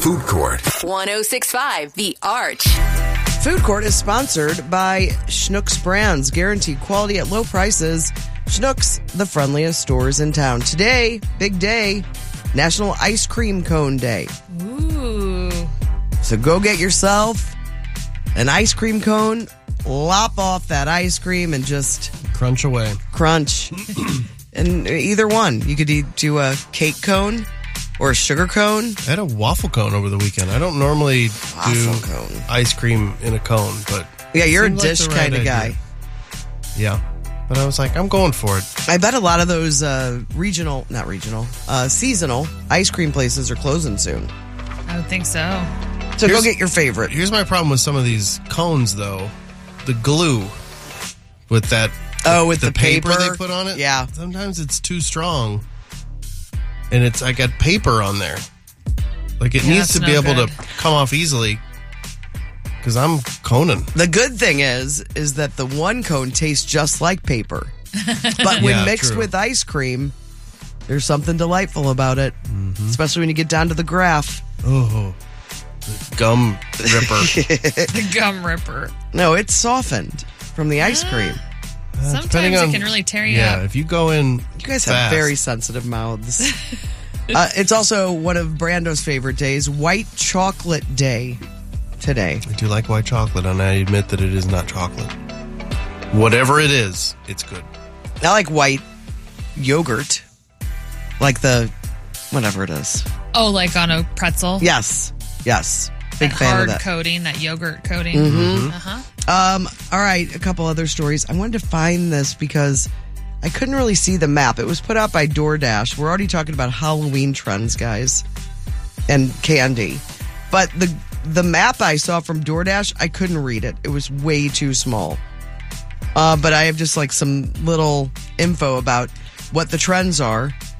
Food Court. 106.5 The Arch. Food Court is sponsored by Schnucks Brands. Guaranteed quality at low prices. Schnucks, the friendliest stores in town. Today, big day, National Ice Cream Cone Day. Ooh. So go get yourself an ice cream cone, lop off that ice cream, and just crunch away. Crunch. And either one. You could do a cake cone or a sugar cone. I had a waffle cone over the weekend. I don't normally do ice cream in a cone, but yeah, you're a dish kind of guy. Yeah. But I was like, I'm going for it. I bet a lot of those seasonal ice cream places are closing soon. I would think so. So go get your favorite. Here's my problem with some of these cones, though. The glue with that. With the paper they put on it? Yeah. Sometimes it's too strong. And I got paper on there. Like, it needs to be able to come off easily. Because I'm coning. The good thing is that the one cone tastes just like paper. But when mixed with ice cream, there's something delightful about it. Mm-hmm. Especially when you get down to the graph. Oh, the gum ripper. The gum ripper. No, it's softened from the ice cream. Sometimes it can really tear you up. Yeah, if you go in You guys have very sensitive mouths. It's also one of Brando's favorite days, White Chocolate Day today. I do like white chocolate, and I admit that it is not chocolate. Whatever it is, it's good. I like white yogurt. Like the, whatever it is. Oh, like on a pretzel? Yes. Big that fan hard of that. coating, that yogurt coating. Mm-hmm. Uh-huh. All right, a couple other stories. I wanted to find this because I couldn't really see the map. It was put out by DoorDash. We're already talking about Halloween trends, guys, and candy. But the map I saw from DoorDash, I couldn't read it. It was way too small. But I have just like some little info about what the trends are.